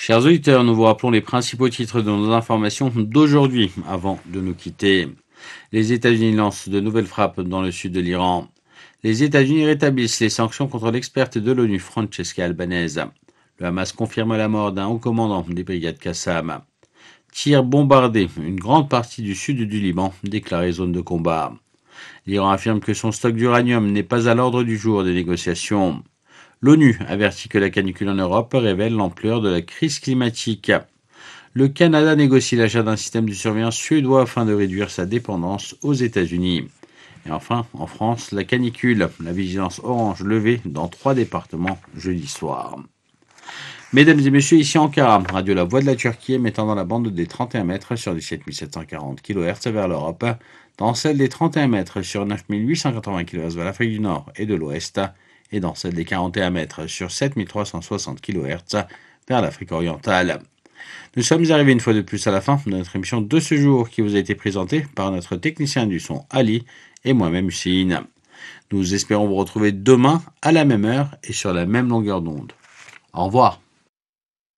Chers auditeurs, nous vous rappelons les principaux titres de nos informations d'aujourd'hui avant de nous quitter. Les États-Unis lancent de nouvelles frappes dans le sud de l'Iran. Les États-Unis rétablissent les sanctions contre l'experte de l'ONU Francesca Albanese. Le Hamas confirme la mort d'un haut commandant des brigades Qassam. Tirs bombardés, une grande partie du sud du Liban déclarée zone de combat. L'Iran affirme que son stock d'uranium n'est pas à l'ordre du jour des négociations. L'ONU avertit que la canicule en Europe révèle l'ampleur de la crise climatique. Le Canada négocie l'achat d'un système de surveillance suédois afin de réduire sa dépendance aux États-Unis. Et enfin, en France, la canicule, la vigilance orange levée dans 3 départements jeudi soir. Mesdames et messieurs, ici Ankara, Radio La Voix de la Turquie émettant dans la bande des 31 mètres sur 17 740 kHz vers l'Europe, dans celle des 31 mètres sur 9 880 kHz vers l'Afrique du Nord et de l'Ouest, et dans celle des 41 mètres sur 7 360 kHz vers l'Afrique orientale. Nous sommes arrivés une fois de plus à la fin de notre émission de ce jour qui vous a été présentée par notre technicien du son Ali et moi-même Hussein. Nous espérons vous retrouver demain à la même heure et sur la même longueur d'onde. Au revoir.